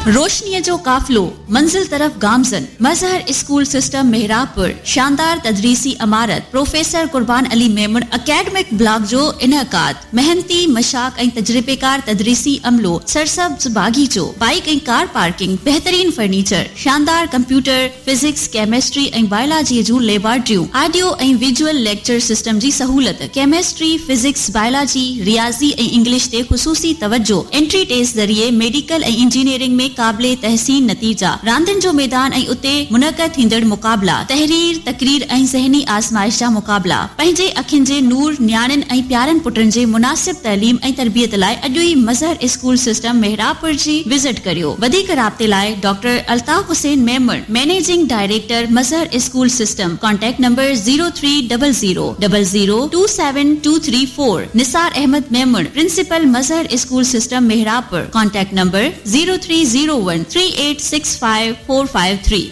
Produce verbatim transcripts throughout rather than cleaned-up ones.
रोशनी जो काफिलो मंजिल तरफ गामजन मजहर स्कूल सिस्टम मेहराबपुर शानदार तदरीसी इमारत प्रोफेसर कुर्बान अली मेमन अकेडमिक ब्लॉक जो इनकाद मेहनती मशाक ऐं तजर्बेकार तदरीसी अमलो सरसब्ज बागीचो बाइक ऐं कार पार्किंग बेहतरीन फर्नीचर शानदार कंप्यूटर फिजिक्स केमिस्ट्री ऐं बायोलॉजी जूं लेबोरेटरियूं ऑडियो ऐं विजुअल लेक्चर सिस्टम जी सहूलत केमिस्ट्री फिजिक्स बायोलॉजी रियाजी ऐं इंग्लिश ते खुसूसी तवज्जो एंट्री टेस्ट जरिए मेडिकल ऐं इंजीनियरिंग में काबिले तहसीन नतीजा रांदिन जो मैदान ऐं उते मुनक़द थींदड़ मुकाबला तहरीर तकरीर ऐं ज़हनी आज़माइश जा मुकाबला पंहिंजे अखियुनि जे नूर न्याणियुनि ऐं प्यारनि पुटनि जे मुनासिब तइलीम ऐं तरबियत लाइ अॼु ई मज़हर स्कूल सिस्टम मेहराबपुर जी विज़िट करियो वधीक राब्ते लाइ doctor Altaf Hussain Memon managing director Mazhar school system contact number zero three double zero double zero two seven to three four Nisar Ahmad Memon principal Mazhar school system मेहराबपुर contact number zero three zero one three eight six five four five three.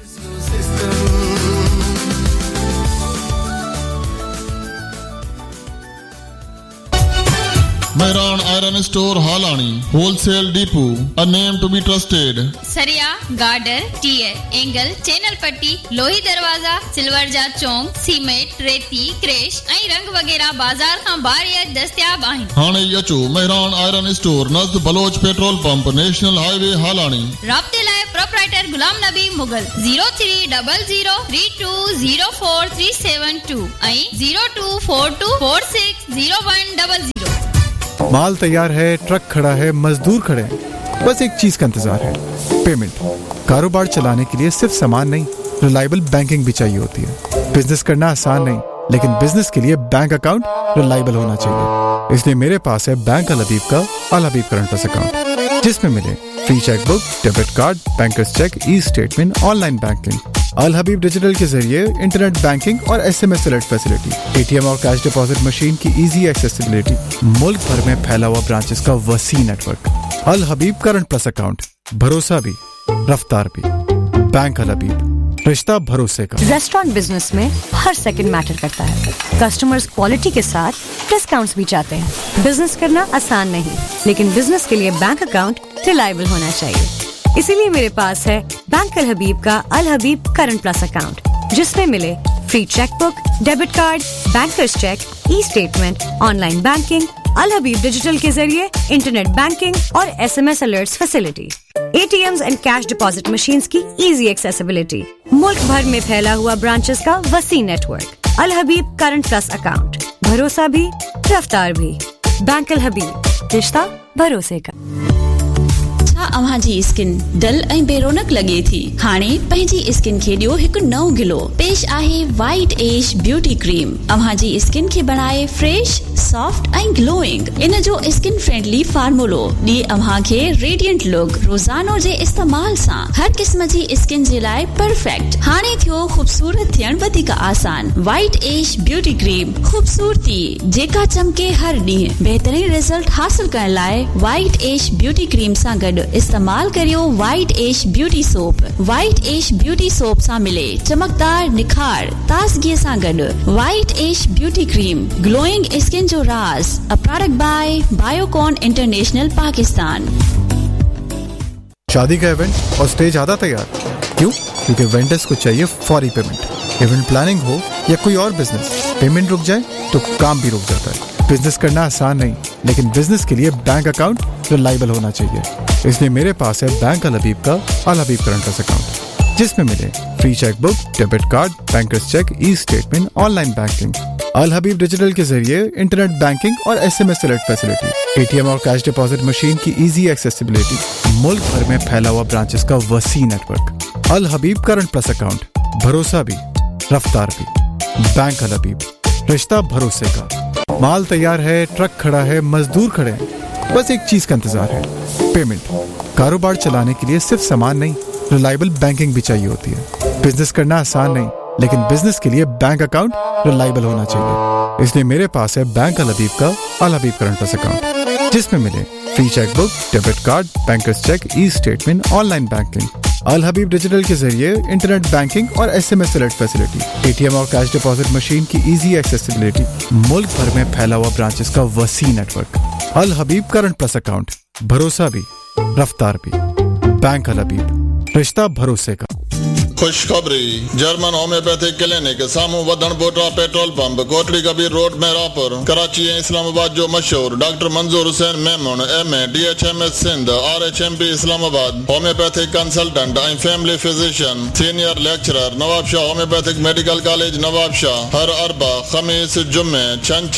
Mehran Iron Store Halani Wholesale Depot, a name to be trusted. सरिया girder tier angle channel पट्टी लोही दरवाजा silver जा चौंक cement रेती crash ऐं रंग वगैरह बाजार खां बाहर दस्तयाब आहिन। हाणे अचो Mehran iron store नज़द Bloch petrol pump national highway हालानी। राब्ते लाइ proprietor Ghulam Nabi Mughal zero three double zero three to zero four three seven to ऐं zero two four to four six zero one double zero. माल तैयार है, ट्रक खड़ा है, मजदूर खड़े हैं, बस एक चीज का इंतजार है, पेमेंट। कारोबार चलाने के लिए सिर्फ सामान नहीं, रिलायबल बैंकिंग भी चाहिए होती है। बिजनेस करना आसान नहीं, लेकिन बिजनेस के लिए बैंक अकाउंट रिलायबल होना चाहिए। इसलिए मेरे पास है बैंक अल हबीब का अल हबीब करंट प्लस अकाउंट, जिसमें मिले free chequebook, debit card, bankers check, e statement, online banking, अल हबीब डिजिटल के जरिए इंटरनेट बैंकिंग और एसएमएस अलर्ट फैसिलिटी, एटीएम और कैश डिपॉजिट मशीन की इजी एक्सेसिबिलिटी, मुल्क भर में फैला हुआ ब्रांचेस का वसी नेटवर्क। अल हबीब करंट प्लस अकाउंट, भरोसा भी रफ्तार भी। बैंक अल हबीब, रिश्ता भरोसे का। रेस्टोरेंट बिजनेस में हर सेकंड मैटर करता है। कस्टमर्स क्वालिटी के साथ डिस्काउंट्स भी चाहते हैं। बिजनेस करना आसान नहीं, लेकिन बिजनेस के लिए बैंक अकाउंट रिलायबल होना चाहिए। इसीलिए मेरे पास है बैंक अल हबीब का अल हबीब करंट प्लस अकाउंट, जिसमें मिले free chequebook, debit card, bankers check, e statement, online banking, अल हबीब डिजिटल के जरिए इंटरनेट बैंकिंग और SMS alerts facility, ATMs and cash deposit machines की इजी एक्सेसिबिलिटी, मुल्क भर में फैला हुआ ब्रांचेस का वसी नेटवर्क। अल हबीब करंट प्लस अकाउंट, भरोसा भी रफ्तार भी। बैंक अल हबीब, रिश्ता भरोसे का। अव्हां जी स्किन डल ऐं बेरोनक लगे थी, हाणे पंहिंजी स्किन खे ॾियो हिकु नओं गिलो। पेश आहे वाइट एज ब्यूटी क्रीम। अव्हां जी स्किन खे बनाए फ्रेश, सॉफ्ट ऐं ग्लोइंग। इन जो स्किन फ्रेंडली फार्मूलो ॾिए अव्हां खे रेडिएंट लुक। रोज़ानो जे इस्तेमाल सां हर क़िस्म जी स्किन जे लाइ परफेक्ट। हाणे थियो ख़ूबसूरत थियण वधीक आसान। वाइट एज ब्यूटी क्रीम, ख़ूबसूरती जेका चमके हर ॾींहुं। बहितरीन रिजल्ट हासिल करण लाइ वाइट एज ब्यूटी क्रीम सां गॾु इस्तेमाल करियो वाइट एश ब्यूटी सोप। वाइट एश ब्यूटी सोप सां मिले चमकदार निखार ताज़गी सां गॾु। वाइट एश ब्यूटी क्रीम, ग्लोइंग स्किन जो राज। A product bye Biocon international Pakistan. शादी का इवेंट और स्टेज आधा तैयार, क्यों? क्योंकि वेंडर्स को चाहिए फौरी पेमेंट। इवेंट प्लानिंग हो या कोई और बिजनेस, पेमेंट रुक जाए तो काम भी रुक जाता है। बिजनेस करना आसान नहीं, लेकिन बिजनेस के लिए बैंक अकाउंट रिलायबल होना चाहिए। इसलिए मेरे पास है बैंक अल हबीब का अल हबीब करंट प्लस अकाउंट, जिसमें मिले free chequebook, debit card, bankers check, e statement, online banking, अल हबीब डिजिटल के जरिए इंटरनेट बैंकिंग और एसएमएस अलर्ट फैसिलिटी, एटीएम और कैश डिपॉजिट मशीन की इजी एक्सेसिबिलिटी, मुल्क भर में फैला हुआ ब्रांचेस का वसी नेटवर्क। अल हबीब करंट प्लस अकाउंट, भरोसा भी रफ्तार भी। बैंक अल हबीब, रिश्ता भरोसे का। माल तैयार है, ट्रक खड़ा है, मजदूर खड़े हैं, बस एक चीज का इंतजार है, पेमेंट। कारोबार चलाने के लिए सिर्फ सामान नहीं, रिलायबल बैंकिंग भी चाहिए होती है। बिजनेस करना आसान नहीं, लेकिन बिजनेस के लिए बैंक अकाउंट रिलायबल होना चाहिए। इसलिए मेरे पास है बैंक अल हबीब का अल हबीब करंट प्लस अकाउंट, जिसमें मिले free chequebook, debit card, bankers check, e statement, online banking, अल हबीब डिजिटल के जरिए इंटरनेट बैंकिंग और एसएमएस अलर्ट फैसिलिटी, एटीएम और कैश डिपॉजिट मशीन की इजी एक्सेसिबिलिटी, मुल्क भर में फैला हुआ ब्रांचेस का वसी नेटवर्क। अल हबीब करंट प्लस अकाउंट, भरोसा भी रफ्तार भी। बैंक हलबीब, रिश्ता भरोसे का। खुशखबरी, जर्मन होम्योपैथिक क्लिनिक सामू वधन बोटा petrol pump Kotli Kabir road Mehrabpur Karachi ऐं इस्लामाबाद जो मशहूर डॉक्टर मंजूर Hussain Memon M A D H M S Sindh R H M P Islamabad homeopathic consultant ऐं family physician senior lecturer Nawab Shah homeopathic medical college Nawab Shah हर अरबा खमीस जुम्मे छंछर